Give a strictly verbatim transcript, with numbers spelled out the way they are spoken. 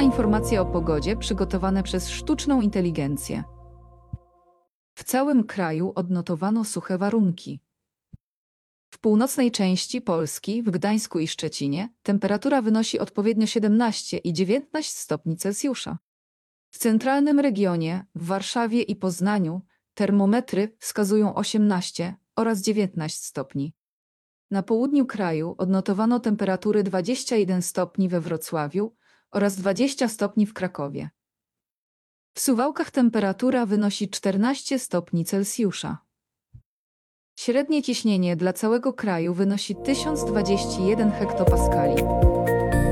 informacje o pogodzie przygotowane przez sztuczną inteligencję. W całym kraju odnotowano suche warunki. W północnej części Polski, w Gdańsku i Szczecinie, temperatura wynosi odpowiednio siedemnaście i dziewiętnaście stopni Celsjusza. W centralnym regionie, w Warszawie i Poznaniu, termometry wskazują osiemnaście oraz dziewiętnaście stopni. Na południu kraju odnotowano temperatury dwadzieścia jeden stopni we Wrocławiu oraz dwadzieścia stopni w Krakowie. W Suwałkach temperatura wynosi czternaście stopni Celsjusza. Średnie ciśnienie dla całego kraju wynosi tysiąc dwadzieścia jeden hektopaskali.